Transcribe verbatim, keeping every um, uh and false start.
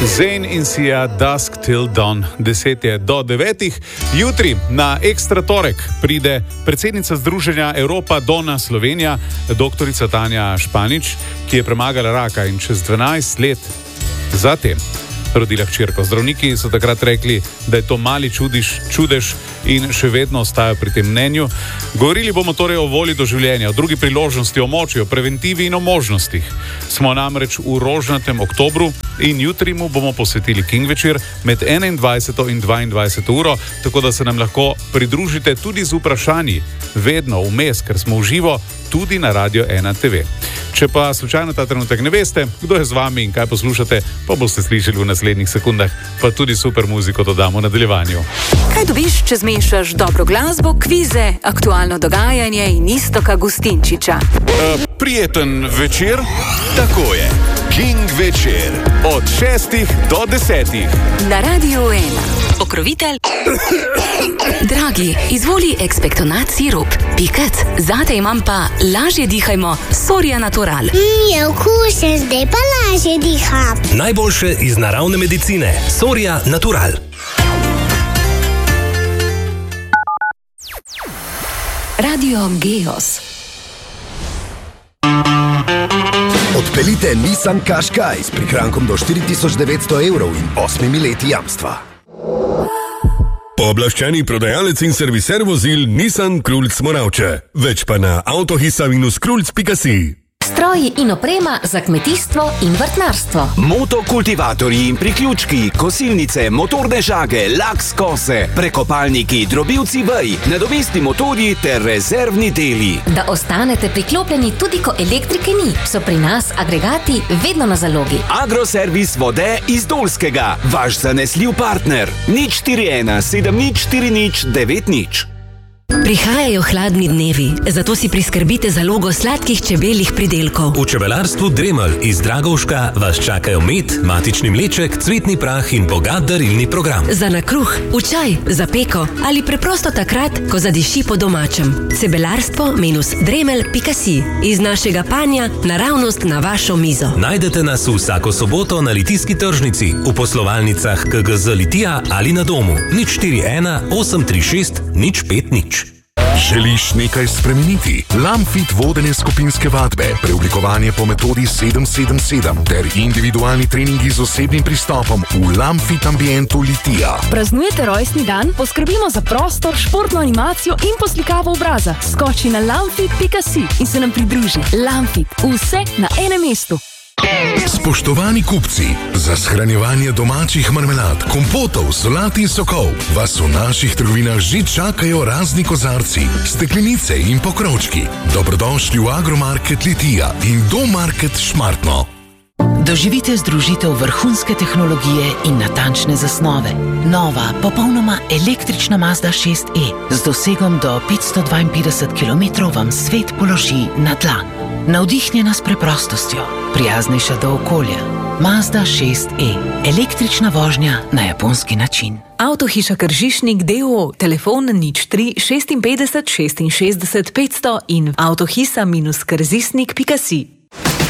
Zayn in Sia, Dusk Till Dawn, deset je do devetih. Jutri na Ekstra torek pride predsednica Združenja Evropa Donna Slovenija, doktorica Tanja Španič, ki je premagala raka in čez dvanajst let zatem rodila hčerko. Zdravniki so takrat rekli, da je to mali čudiš, čudež in še vedno ostajajo pri tem mnenju. Govorili bomo torej o volji do življenja, o drugi priložnosti, o moči, o preventivi in o možnostih. Smo namreč v rožnatem oktobru in jutri mu bomo posvetili King večer med enaindvajseto in dvaindvajseto uro, tako da se nam lahko pridružite tudi z vprašanji, vedno vmes, ker smo v živo tudi na Radio ena te ve. Če pa slučajno ta trenutek ne veste, kdo je z vami in kaj poslušate, pa boste slišali v naslednjih sekundah, pa tudi super muziko dodamo v nadaljevanju. Kaj dobiš, če zmešaš dobro glasbo, kvize, aktualno dogajanje in Iztoka Gustinčiča? Uh, prijeten večer? Tako je. King večer. Od šestih do desetih. Na Radio ena. Pokrovitelj. Dragi, izvoli ekspektonat sirup. Pikec, zate imam pa lažje dihajmo Soria Natural. Mm, je okusen, zdaj pa lažje diham. Najboljše iz naravne medicine. Soria Natural. Radio Geos. Odpeljite Nissan Qashqai s prihrankom do štiri tisoč devetsto evrov in osmimi leti jamstva. Pooblaščeni prodajalec in serviser vozil Nissan Krulc Moravče. Več pa na avtohisa minus krulc pika si. Stroji in oprema za kmetijstvo in vrtnarstvo. Motokultivatorji in priključki, kosilnice, motorne žage, laks kose, prekopalniki, drobilci vej, nadomestni motorji ter rezervni deli. Da ostanete priklopljeni tudi ko elektrike ni, so pri nas agregati vedno na zalogi. Agroservis vode iz Dolskega, vaš zanesljiv partner. nič štiri ena sedem nič štiri nič devet nič. Prihajajo hladni dnevi, zato si priskrbite zalogo sladkih čebeljih pridelkov. V čebelarstvu Dremelj iz Dragovška vas čakajo med, matični mleček, cvetni prah in bogat darilni program. Za nakruh, v čaj, za peko ali preprosto takrat, ko zadiši po domačem. Cebelarstvo minus dremelj pika si. Iz našega panja naravnost na vašo mizo. Najdete nas vsako soboto na Litijski tržnici, v poslovalnicah K G Z Litija ali na domu. nič štiri ena osem tri šest nič pet nič. Želiš nekaj spremeniti? Lamfit vodenje skupinske vadbe, preoblikovanje po metodi sedem sedem sedem ter individualni treningi z osebnim pristopom v Lamfit ambientu Litija. Praznujete rojstni dan? Poskrbimo za prostor, športno animacijo in poslikavo obraza. Skoči na lamfit pika si in se nam pridruži. Lamfit. Vse na enem mestu. Spoštovani kupci, za shranjevanje domačih marmelad, kompotov, solat in sokov vas v naših trgovinah že čakajo razni kozarci, steklenice in pokrovčki. Dobrodošli v Agromarket Litija in Domarket Šmartno. Doživite združitev vrhunske tehnologije in natančne zasnove. Nova, popolnoma električna Mazda šest e z dosegom do petsto dvainpetdeset kilometrov vam svet položi na dlan. Navdihnjena s preprostostjo, prijaznejša do okolja. Mazda šest e. Električna vožnja na japonski način. Avtohiša Kržišnik d o o. Telefon nič tri šestinpetdeset šestinšestdeset petsto in avtohisa minus krzisnik pika si.